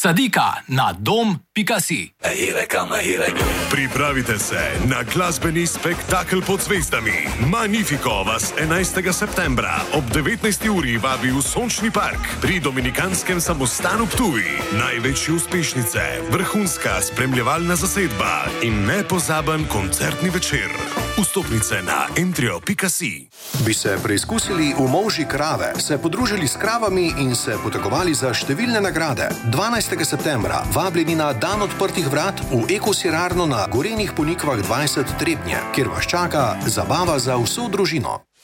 Sadika na dom.si. Pripravite se na glasbeni spektakel pod zvezdami. Magnifico vas 11. septembra ob 19. uri vabi v Sončni park pri Dominikanskem samostanu Ptuj. Največje uspešnice, vrhunska spremljevalna zasedba in nepozaben koncertni večer. Vstopnice na entrio.si. Bi se preizkusili v molži krave, se podružili s kravami in se potegovali za številne nagrade. 12. septembra vabljeni na dan odprtih vrat v ekosirarno na Gorenih Ponikvah 20 Trebnje, kjer vas čaka zabava za vso družino.